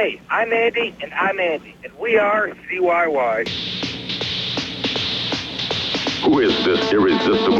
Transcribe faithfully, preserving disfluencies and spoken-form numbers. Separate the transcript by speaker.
Speaker 1: Hey, I'm Andy, and I'm Andy, and we are C Y Y.
Speaker 2: Who is this irresistible